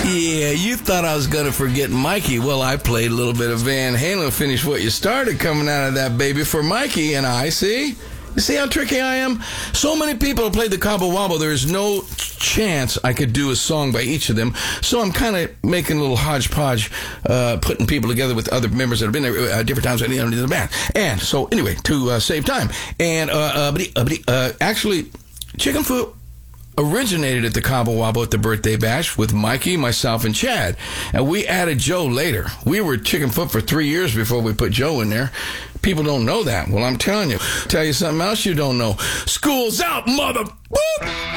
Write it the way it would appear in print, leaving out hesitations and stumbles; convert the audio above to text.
Yeah, you thought I was going to forget Mikey. Well, I played a little bit of Van Halen, Finish What You Started, coming out of that baby for Mikey and I, see? You see how tricky I am? So many people have played the Cabo Wabo, there's no chance I could do a song by each of them. So I'm kind of making a little hodgepodge, putting people together with other members that have been there at different times in the band. And so, anyway, to save time. And actually, Chickenfoot originated at the Cabo Wabo at the birthday bash with Mikey, myself, and Chad. And we added Joe later. We were Chickenfoot for 3 years before we put Joe in there. People don't know that. Well, I'm telling you. Tell you something else you don't know. School's out, mother... Whoop!